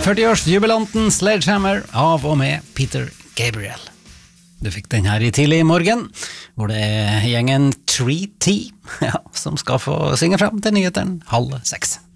40-årsjubilanten Sledgehammer av og med Peter Gabriel. Du fikk den her i tidlig i morgen, hvor det er gjengen 3T som skal få synge frem til nyheteren 5:30.